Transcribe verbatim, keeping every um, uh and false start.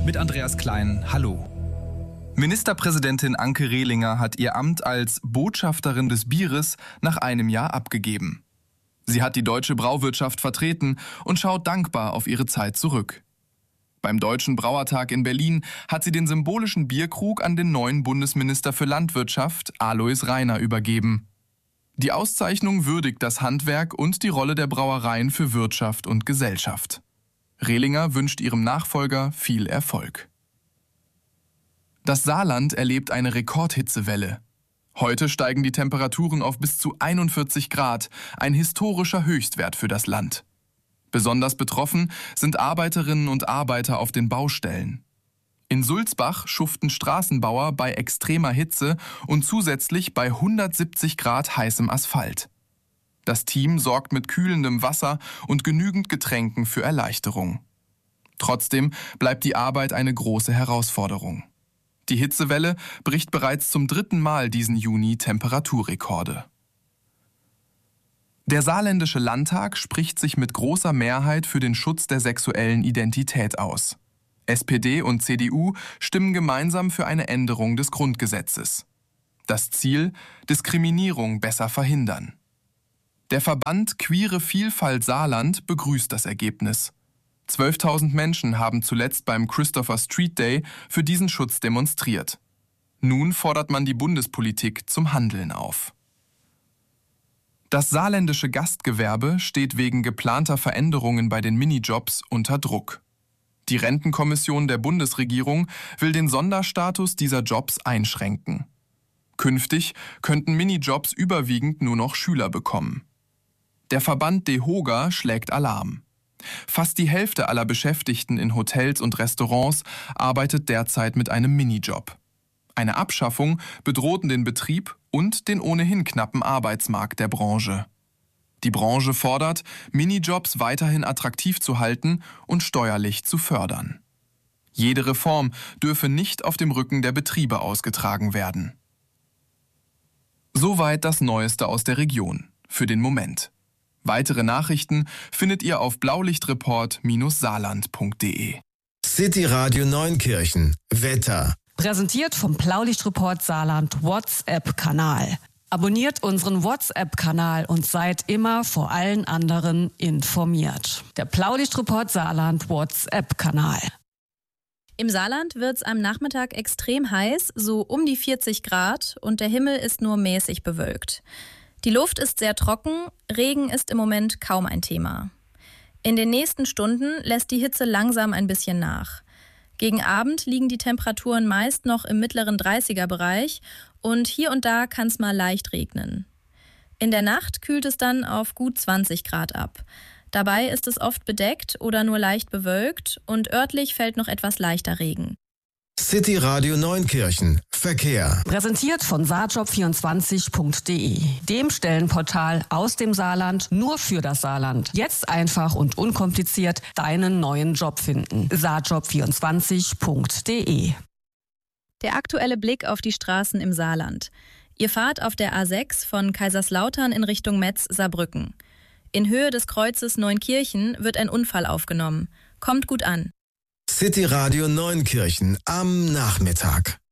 Mit Andreas Klein, hallo. Ministerpräsidentin Anke Rehlinger hat ihr Amt als Botschafterin des Bieres nach einem Jahr abgegeben. Sie hat die deutsche Brauwirtschaft vertreten und schaut dankbar auf ihre Zeit zurück. Beim Deutschen Brauertag in Berlin hat sie den symbolischen Bierkrug an den neuen Bundesminister für Landwirtschaft, Alois Rainer, übergeben. Die Auszeichnung würdigt das Handwerk und die Rolle der Brauereien für Wirtschaft und Gesellschaft. Rehlinger wünscht ihrem Nachfolger viel Erfolg. Das Saarland erlebt eine Rekordhitzewelle. Heute steigen die Temperaturen auf bis zu einundvierzig Grad, ein historischer Höchstwert für das Land. Besonders betroffen sind Arbeiterinnen und Arbeiter auf den Baustellen. In Sulzbach schuften Straßenbauer bei extremer Hitze und zusätzlich bei hundertsiebzig Grad heißem Asphalt. Das Team sorgt mit kühlendem Wasser und genügend Getränken für Erleichterung. Trotzdem bleibt die Arbeit eine große Herausforderung. Die Hitzewelle bricht bereits zum dritten Mal diesen Juni Temperaturrekorde. Der Saarländische Landtag spricht sich mit großer Mehrheit für den Schutz der sexuellen Identität aus. S P D und C D U stimmen gemeinsam für eine Änderung des Grundgesetzes. Das Ziel: Diskriminierung besser verhindern. Der Verband Queere Vielfalt Saarland begrüßt das Ergebnis. zwölftausend Menschen haben zuletzt beim Christopher Street Day für diesen Schutz demonstriert. Nun fordert man die Bundespolitik zum Handeln auf. Das saarländische Gastgewerbe steht wegen geplanter Veränderungen bei den Minijobs unter Druck. Die Rentenkommission der Bundesregierung will den Sonderstatus dieser Jobs einschränken. Künftig könnten Minijobs überwiegend nur noch Schüler bekommen. Der Verband DEHOGA schlägt Alarm. Fast die Hälfte aller Beschäftigten in Hotels und Restaurants arbeitet derzeit mit einem Minijob. Eine Abschaffung bedroht den Betrieb und den ohnehin knappen Arbeitsmarkt der Branche. Die Branche fordert, Minijobs weiterhin attraktiv zu halten und steuerlich zu fördern. Jede Reform dürfe nicht auf dem Rücken der Betriebe ausgetragen werden. Soweit das Neueste aus der Region. Für den Moment. Weitere Nachrichten findet ihr auf blaulichtreport Bindestrich saarland Punkt de. City Radio Neunkirchen. Wetter. Präsentiert vom Blaulichtreport Saarland WhatsApp-Kanal. Abonniert unseren WhatsApp-Kanal und seid immer vor allen anderen informiert. Der Blaulichtreport Saarland WhatsApp-Kanal. Im Saarland wird es am Nachmittag extrem heiß, so um die vierzig Grad, und der Himmel ist nur mäßig bewölkt. Die Luft ist sehr trocken, Regen ist im Moment kaum ein Thema. In den nächsten Stunden lässt die Hitze langsam ein bisschen nach. Gegen Abend liegen die Temperaturen meist noch im mittleren dreißiger-Bereich und hier und da kann es mal leicht regnen. In der Nacht kühlt es dann auf gut zwanzig Grad ab. Dabei ist es oft bedeckt oder nur leicht bewölkt und örtlich fällt noch etwas leichter Regen. City Radio Neunkirchen. Verkehr. Präsentiert von saarjob vierundzwanzig Punkt de, dem Stellenportal aus dem Saarland nur für das Saarland. Jetzt einfach und unkompliziert deinen neuen Job finden. saarjob vierundzwanzig Punkt de. Der aktuelle Blick auf die Straßen im Saarland. Ihr fahrt auf der A sechs von Kaiserslautern in Richtung Metz-Saarbrücken. In Höhe des Kreuzes Neunkirchen wird ein Unfall aufgenommen. Kommt gut an. City Radio Neunkirchen am Nachmittag.